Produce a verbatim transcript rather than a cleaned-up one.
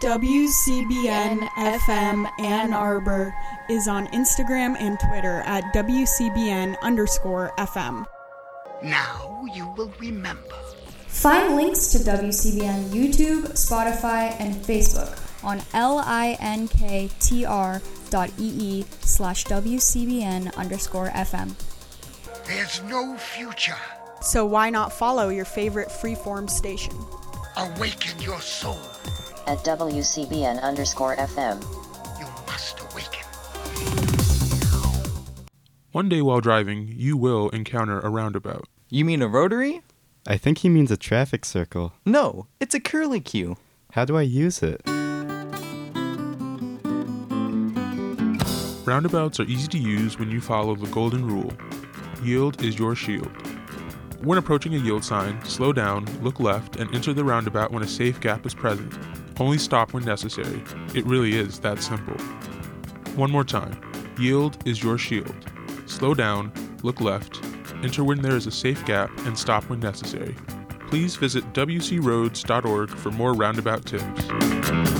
W C B N F M Ann Arbor is on Instagram and Twitter at W C B N underscore F M. Now you will remember. Find links to W C B N YouTube, Spotify, and Facebook on linktr dot ee slash WCBN underscore FM. There's no future. So why not follow your favorite freeform station? Awaken your soul. At W C B N underscore F M. You must awaken. One day while driving, you will encounter a roundabout. You mean a rotary? I think he means a traffic circle. No, it's a curlicue. How do I use it? Roundabouts are easy to use when you follow the golden rule. Yield is your shield. When approaching a yield sign, slow down, look left, and enter the roundabout when a safe gap is present. Only stop when necessary. It really is that simple. One more time. Yield is your shield. Slow down, look left, enter when there is a safe gap, and stop when necessary. Please visit W C roads dot org for more roundabout tips.